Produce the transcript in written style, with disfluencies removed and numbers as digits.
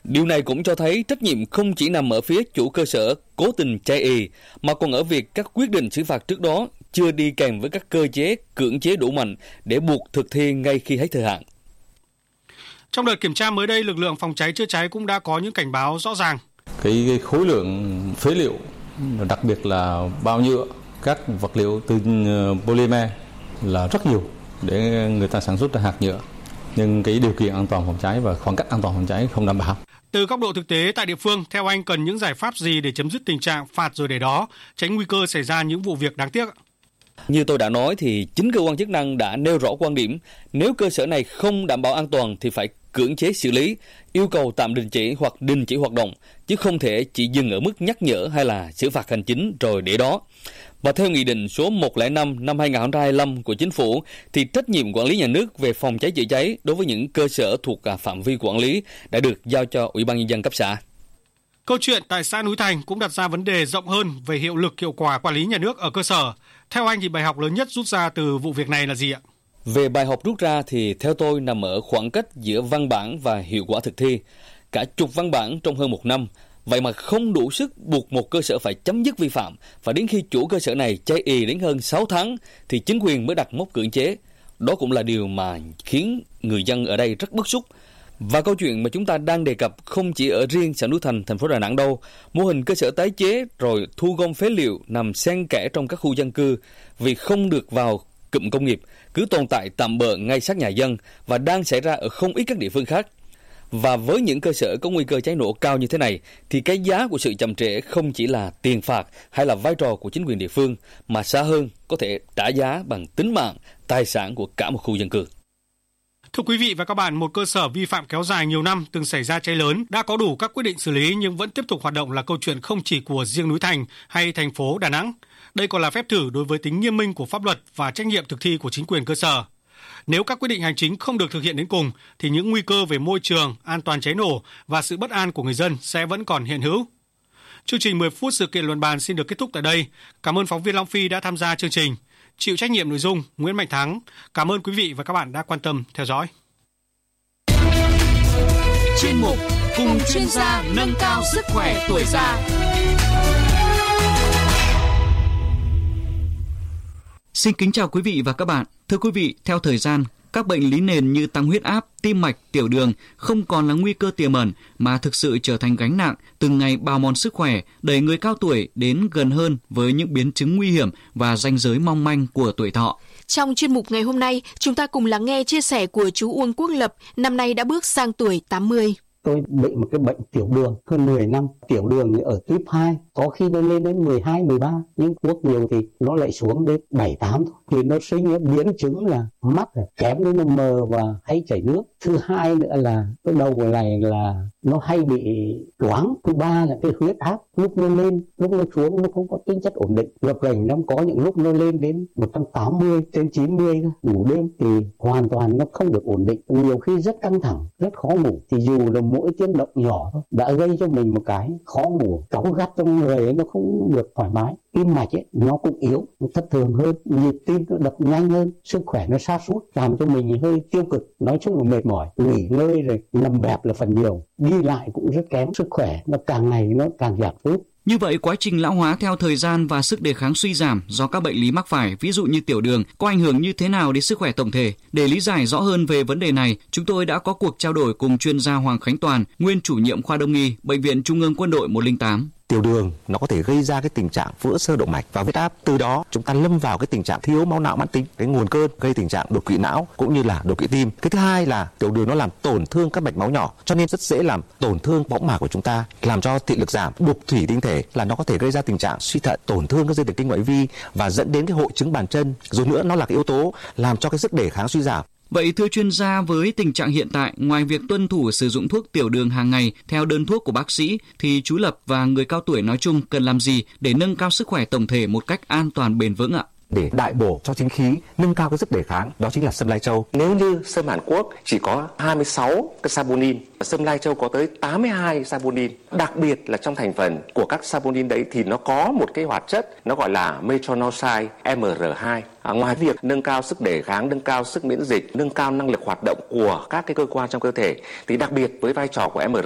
Điều này cũng cho thấy trách nhiệm không chỉ nằm ở phía chủ cơ sở cố tình chây ì, mà còn ở việc các quyết định xử phạt trước đó chưa đi kèm với các cơ chế cưỡng chế đủ mạnh để buộc thực thi ngay khi hết thời hạn. Trong đợt kiểm tra mới đây, lực lượng phòng cháy chữa cháy cũng đã có những cảnh báo rõ ràng. Cái khối lượng phế liệu, đặc biệt là bao nhựa, các vật liệu từ polymer là rất nhiều để người ta sản xuất ra hạt nhựa. Nhưng cái điều kiện an toàn phòng cháy và khoảng cách an toàn phòng cháy không đảm bảo. Từ góc độ thực tế tại địa phương, theo anh cần những giải pháp gì để chấm dứt tình trạng phạt rồi để đó, tránh nguy cơ xảy ra những vụ việc đáng tiếc? Như tôi đã nói thì chính cơ quan chức năng đã nêu rõ quan điểm, nếu cơ sở này không đảm bảo an toàn thì phải cưỡng chế xử lý, yêu cầu tạm đình chỉ hoặc đình chỉ hoạt động, chứ không thể chỉ dừng ở mức nhắc nhở hay là xử phạt hành chính rồi để đó. Và theo Nghị định số 105 năm 2025 của Chính phủ, thì trách nhiệm quản lý nhà nước về phòng cháy chữa cháy đối với những cơ sở thuộc phạm vi quản lý đã được giao cho Ủy ban Nhân dân cấp xã. Câu chuyện tại xã Núi Thành cũng đặt ra vấn đề rộng hơn về hiệu lực hiệu quả quản lý nhà nước ở cơ sở. Theo anh thì bài học lớn nhất rút ra từ vụ việc này là gì ạ? Về bài học rút ra thì theo tôi nằm ở khoảng cách giữa văn bản và hiệu quả thực thi. Cả chục văn bản trong hơn một năm, vậy mà không đủ sức buộc một cơ sở phải chấm dứt vi phạm, và đến khi chủ cơ sở này chây ì đến hơn 6 tháng thì chính quyền mới đặt mốc cưỡng chế. Đó cũng là điều mà khiến người dân ở đây rất bức xúc. Và câu chuyện mà chúng ta đang đề cập không chỉ ở riêng xã Núi Thành, thành phố Đà Nẵng đâu. Mô hình cơ sở tái chế rồi thu gom phế liệu nằm xen kẽ trong các khu dân cư vì không được vào cụm công nghiệp, cứ tồn tại tạm bợ ngay sát nhà dân và đang xảy ra ở không ít các địa phương khác. Và với những cơ sở có nguy cơ cháy nổ cao như thế này thì cái giá của sự chậm trễ không chỉ là tiền phạt hay là vai trò của chính quyền địa phương, mà xa hơn có thể trả giá bằng tính mạng, tài sản của cả một khu dân cư. Thưa quý vị và các bạn, một cơ sở vi phạm kéo dài nhiều năm từng xảy ra cháy lớn, đã có đủ các quyết định xử lý nhưng vẫn tiếp tục hoạt động là câu chuyện không chỉ của riêng Núi Thành hay thành phố Đà Nẵng. Đây còn là phép thử đối với tính nghiêm minh của pháp luật và trách nhiệm thực thi của chính quyền cơ sở. Nếu các quyết định hành chính không được thực hiện đến cùng thì những nguy cơ về môi trường, an toàn cháy nổ và sự bất an của người dân sẽ vẫn còn hiện hữu. Chương trình 10 phút sự kiện luận bàn xin được kết thúc tại đây. Cảm ơn phóng viên Long Phi đã tham gia chương trình. Chịu trách nhiệm nội dung Nguyễn Mạnh Thắng. Cảm ơn quý vị và các bạn đã quan tâm theo dõi. Chuyên mục cùng chuyên gia nâng cao sức khỏe tuổi già. Xin kính chào quý vị và các bạn. Thưa quý vị, theo thời gian, các bệnh lý nền như tăng huyết áp, tim mạch, tiểu đường không còn là nguy cơ tiềm ẩn mà thực sự trở thành gánh nặng, từng ngày bào mòn sức khỏe, đẩy người cao tuổi đến gần hơn với những biến chứng nguy hiểm và ranh giới mong manh của tuổi thọ. Trong chuyên mục ngày hôm nay, chúng ta cùng lắng nghe chia sẻ của chú Uông Quốc Lập, năm nay đã bước sang tuổi 80. Tôi bị một cái bệnh tiểu đường hơn 10 năm. Tiểu đường ở tuyếp 2, có khi nó lên đến 12, 13. Nhưng thuốc nhiều thì nó lại xuống đến 7, 8 thôi. Thì nó sinh ra biến chứng là mắt kém đến nó mờ và hay chảy nước. Thứ hai nữa là cái đầu của này là nó hay bị choáng. Thứ ba là cái huyết áp, lúc nó lên, lúc nó xuống nó không có tính chất ổn định. Lập gành nó có những lúc nó lên đến 180, trên 90. Ngủ đêm thì hoàn toàn nó không được ổn định. Nhiều khi rất căng thẳng, rất khó ngủ. Thì dù là mỗi tiếng động nhỏ thôi đã gây cho mình một cái khó ngủ, cáu gắt trong người ấy, nó không được thoải mái. Tim mạch ấy nó cũng yếu, nó thất thường hơn, nhịp tim nó đập nhanh hơn, sức khỏe nó sa sút, làm cho mình hơi tiêu cực, nói chung là mệt mỏi, nghỉ ngơi rồi nằm bẹp là phần nhiều, đi lại cũng rất kém, sức khỏe nó càng ngày nó càng giảm sút. Như vậy, quá trình lão hóa theo thời gian và sức đề kháng suy giảm do các bệnh lý mắc phải, ví dụ như tiểu đường, có ảnh hưởng như thế nào đến sức khỏe tổng thể? Để lý giải rõ hơn về vấn đề này, chúng tôi đã có cuộc trao đổi cùng chuyên gia Hoàng Khánh Toàn, nguyên chủ nhiệm khoa Đông y, Bệnh viện Trung ương Quân đội 108. Tiểu đường nó có thể gây ra cái tình trạng vữa xơ động mạch và huyết áp, từ đó chúng ta lâm vào cái tình trạng thiếu máu não mãn tính, cái nguồn cơn gây tình trạng đột quỵ não cũng như là đột quỵ tim. Cái thứ hai là tiểu đường nó làm tổn thương các mạch máu nhỏ, cho nên rất dễ làm tổn thương võng mạc của chúng ta, làm cho thị lực giảm, đục thủy tinh thể, là nó có thể gây ra tình trạng suy thận, tổn thương các dây thần kinh ngoại vi và dẫn đến cái hội chứng bàn chân. Rồi nữa nó là cái yếu tố làm cho cái sức đề kháng suy giảm. Vậy thưa chuyên gia, với tình trạng hiện tại, ngoài việc tuân thủ sử dụng thuốc tiểu đường hàng ngày theo đơn thuốc của bác sĩ, thì chú Lập và người cao tuổi nói chung cần làm gì để nâng cao sức khỏe tổng thể một cách an toàn bền vững ạ? Để đại bổ cho chính khí, nâng cao cái sức đề kháng, đó chính là sâm lai châu. Nếu như sâm Hàn Quốc chỉ có 26 cái saponin, sâm lai châu có tới 82 saponin. Đặc biệt là trong thành phần của các saponin đấy thì nó có một cái hoạt chất nó gọi là metronidazole MR2. Ngoài việc nâng cao sức đề kháng, nâng cao sức miễn dịch, nâng cao năng lực hoạt động của các cái cơ quan trong cơ thể, thì đặc biệt với vai trò của MR